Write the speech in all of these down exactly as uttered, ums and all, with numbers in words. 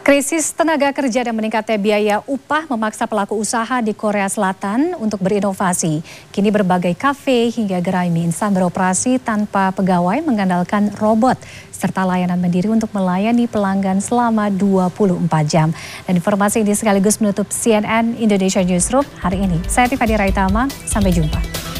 Krisis tenaga kerja dan meningkatnya biaya upah memaksa pelaku usaha di Korea Selatan untuk berinovasi. Kini berbagai kafe hingga gerai mie instan beroperasi tanpa pegawai mengandalkan robot serta layanan mandiri untuk melayani pelanggan selama dua puluh empat jam. Dan informasi ini sekaligus menutup C N N Indonesia Newsroom hari ini. Saya Tiffany Raitama, sampai jumpa.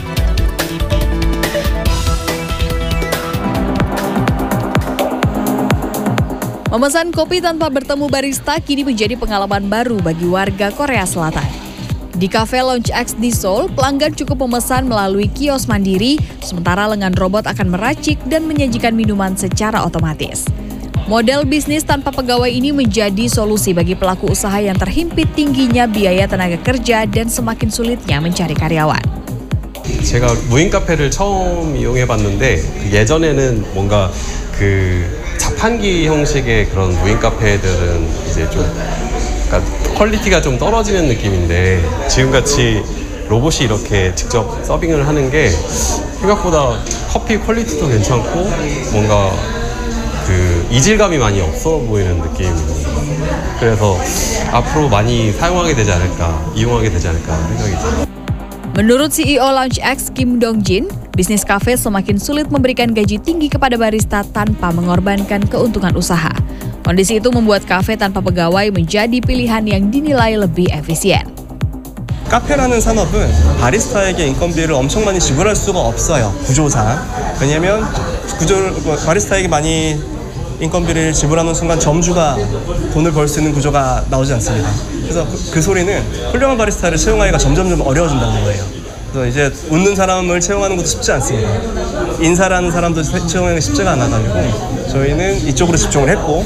Memesan kopi tanpa bertemu barista kini menjadi pengalaman baru bagi warga Korea Selatan. Di Cafe Lounge X di Seoul, pelanggan cukup memesan melalui kios mandiri, sementara lengan robot akan meracik dan menyajikan minuman secara otomatis. Model bisnis tanpa pegawai ini menjadi solusi bagi pelaku usaha yang terhimpit tingginya biaya tenaga kerja dan semakin sulitnya mencari karyawan. 제가 무인 카페를 처음 이용해봤는데 예전에는 뭔가 그 자판기 형식의 그런 무인 카페들은 이제 좀 그러니까 퀄리티가 좀 떨어지는 느낌인데 지금같이 로봇이 이렇게 직접 서빙을 하는 게 생각보다 커피 퀄리티도 괜찮고 뭔가 그 이질감이 많이 없어 보이는 느낌입니다. 그래서 앞으로 많이 사용하게 되지 않을까, 이용하게 되지 않을까 생각이 듭니다. Menurut C E O Lounge X Kim Dong-jin, bisnis kafe semakin sulit memberikan gaji tinggi kepada barista tanpa mengorbankan keuntungan usaha. Kondisi itu membuat kafe tanpa pegawai menjadi pilihan yang dinilai lebih efisien. 카페라는 산업은 바리스타에게 인건비를 엄청 많이 지불할 수가 없어요. 구조상. 왜냐면 구조, 바리스타에게 많이 인건비를 지불하는 순간 점주가 돈을 벌 수 있는 구조가 나오지 않습니다. 그래서 그, 그 소리는 훌륭한 바리스타를 채용하기가 점점점 어려워진다는 거예요. 그래서 이제 웃는 사람을 채용하는 것도 쉽지 않습니다. 인사라는 사람도 채용하기 쉽지가 않아가지고 저희는 이쪽으로 집중을 했고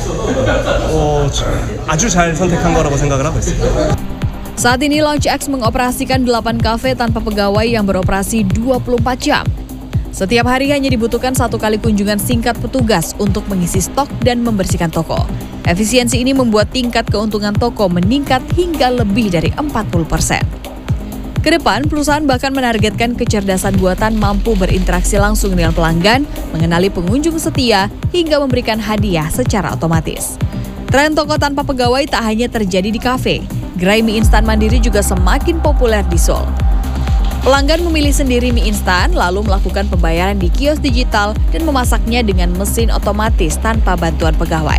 어, 아주 잘 선택한 거라고 생각을 하고 있습니다. Saat ini Lounge X mengoperasikan delapan kafe tanpa pegawai yang beroperasi dua puluh empat jam. Setiap hari hanya dibutuhkan satu kali kunjungan singkat petugas untuk mengisi stok dan membersihkan toko. Efisiensi ini membuat tingkat keuntungan toko meningkat hingga lebih dari empat puluh persen. Kedepan, perusahaan bahkan menargetkan kecerdasan buatan mampu berinteraksi langsung dengan pelanggan, mengenali pengunjung setia, hingga memberikan hadiah secara otomatis. Tren toko tanpa pegawai tak hanya terjadi di kafe. Gerai mie instan mandiri juga semakin populer di Seoul. Pelanggan memilih sendiri mie instan, lalu melakukan pembayaran di kios digital dan memasaknya dengan mesin otomatis tanpa bantuan pegawai.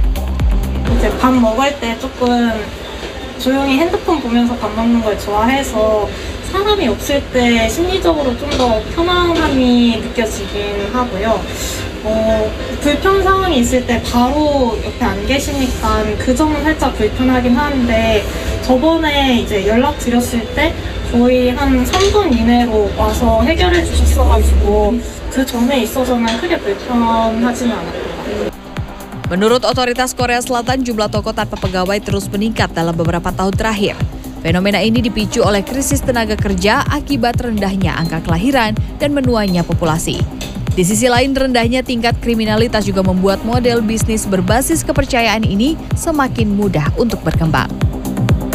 이제 밥 먹을 때 조금 조용히 핸드폰 보면서 밥 먹는 걸 좋아해서 사람이 없을 때 심리적으로 좀 더 편안함이 느껴지긴 하고요. 어, 불편 상황이 있을 때 바로 옆에 안 계시니까 그 점은 살짝 불편하긴 하는데 저번에 이제 연락 드렸을 때 거의 한 삼 분 이내로 와서 해결해 주셨어가지고 그 전에 있어서는 크게 불편하지는 않았고요. Menurut otoritas Korea Selatan, jumlah toko tanpa pegawai terus meningkat dalam beberapa tahun terakhir. Fenomena ini dipicu oleh krisis tenaga kerja akibat rendahnya angka kelahiran dan menuanya populasi. Di sisi lain, rendahnya tingkat kriminalitas juga membuat model bisnis berbasis kepercayaan ini semakin mudah untuk berkembang.